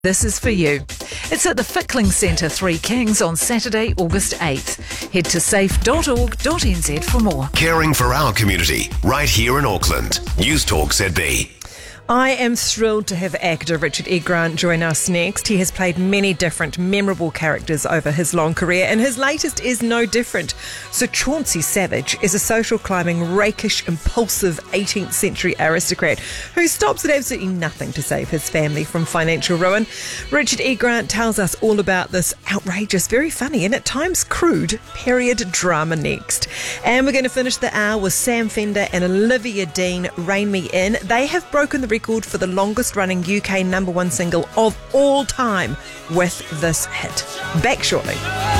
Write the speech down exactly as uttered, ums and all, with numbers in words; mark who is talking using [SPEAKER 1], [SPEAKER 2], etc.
[SPEAKER 1] This is for you. It's at the Fickling Centre, Three Kings, on Saturday, August eighth. Head to safe dot org dot n z for more.
[SPEAKER 2] Caring for our community, right here in Auckland. News Talk Z B.
[SPEAKER 3] I am thrilled to have actor Richard E. Grant join us next. He has played many different memorable characters over his long career, and his latest is no different. Sir Chauncey Savage is a social climbing, rakish, impulsive eighteenth century aristocrat who stops at absolutely nothing to save his family from financial ruin. Richard E. Grant tells us all about this outrageous, very funny, and at times crude period drama next. And we're going to finish the hour with Sam Fender and Olivia Dean, Rein Me In. They have broken the record for the longest running U K number one single of all time with this hit. Back shortly.